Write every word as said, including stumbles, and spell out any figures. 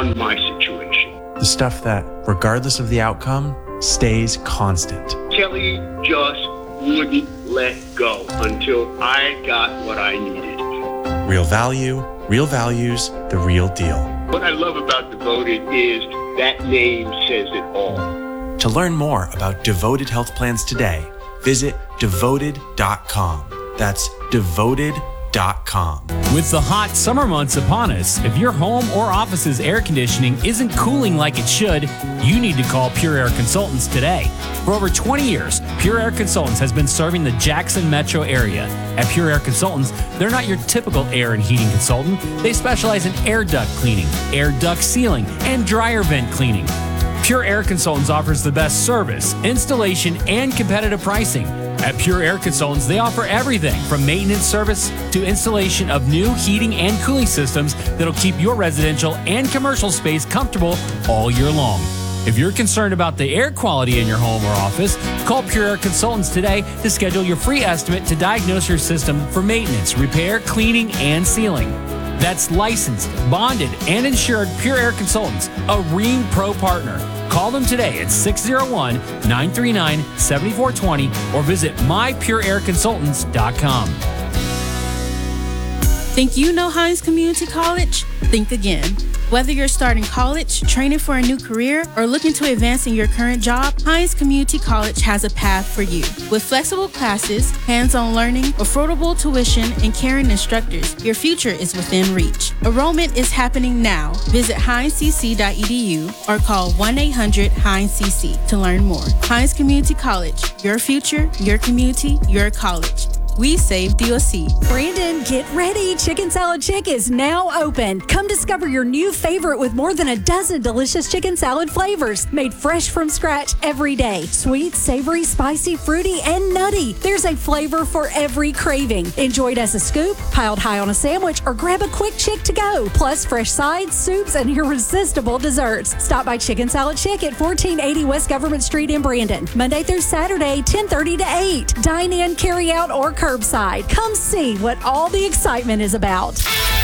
on my situation. The stuff that, regardless of the outcome, stays constant. Kelly just wouldn't let go until I got what I needed. Real value, real values, the real deal. What I love about Devoted is that name says it all. To learn more about Devoted Health Plans today, visit devoted dot com. That's devoted dot com. With the hot summer months upon us, if your home or office's air conditioning isn't cooling like it should, you need to call Pure Air Consultants today. For over twenty years, Pure Air Consultants has been serving the Jackson metro area. At Pure Air Consultants, they're not your typical air and heating consultant. They specialize in air duct cleaning, air duct sealing, and dryer vent cleaning. Pure Air Consultants offers the best service, installation, and competitive pricing. At Pure Air Consultants, they offer everything from maintenance service to installation of new heating and cooling systems that'll keep your residential and commercial space comfortable all year long. If you're concerned about the air quality in your home or office, call Pure Air Consultants today to schedule your free estimate to diagnose your system for maintenance, repair, cleaning, and sealing. That's licensed, bonded, and insured Pure Air Consultants, a Rheem Pro partner. Call them today at six oh one, nine three nine, seven four two oh or visit my pure air consultants dot com. Think you know Hinds Community College? Think again. Whether you're starting college, training for a new career, or looking to advance in your current job, Hinds Community College has a path for you. With flexible classes, hands-on learning, affordable tuition, and caring instructors, your future is within reach. Enrollment is happening now. Visit hinds c c dot e d u or call one eight hundred hinds c c to learn more. Hinds Community College. Your future, your community, your college. We save D O C. Brandon, get ready. Chicken Salad Chick is now open. Come discover your new favorite with more than a dozen delicious chicken salad flavors made fresh from scratch every day. Sweet, savory, spicy, fruity, and nutty. There's a flavor for every craving. Enjoy it as a scoop, piled high on a sandwich, or grab a quick chick to go. Plus fresh sides, soups, and irresistible desserts. Stop by Chicken Salad Chick at fourteen eighty West Government Street in Brandon. Monday through Saturday, ten thirty to eight. Dine in, carry out, or curbside. Come see what all the excitement is about.